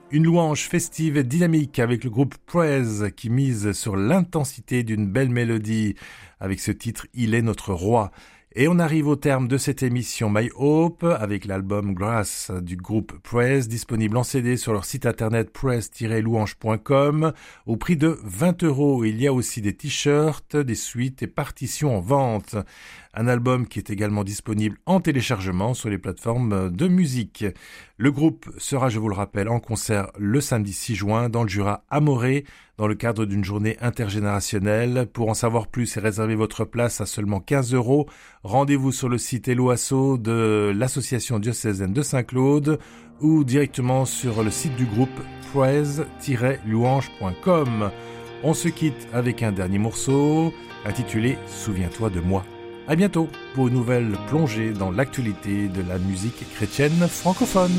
Une louange festive et dynamique avec le groupe Praise qui mise sur l'intensité d'une belle mélodie avec ce titre « Il est notre roi ». Et on arrive au terme de cette émission My Hope avec l'album Grass du groupe Praise, disponible en CD sur leur site internet praise-louange.com au prix de 20 €. Il y a aussi des t-shirts, des suites et partitions en vente. Un album qui est également disponible en téléchargement sur les plateformes de musique. Le groupe sera, je vous le rappelle, en concert le samedi 6 juin dans le Jura à Morée, dans le cadre d'une journée intergénérationnelle. Pour en savoir plus et réserver votre place à seulement 15 €, rendez-vous sur le site Helloasso de l'association diocésaine de Saint-Claude ou directement sur le site du groupe praise-louange.com. On se quitte avec un dernier morceau intitulé « Souviens-toi de moi ». À bientôt pour une nouvelle plongée dans l'actualité de la musique chrétienne francophone.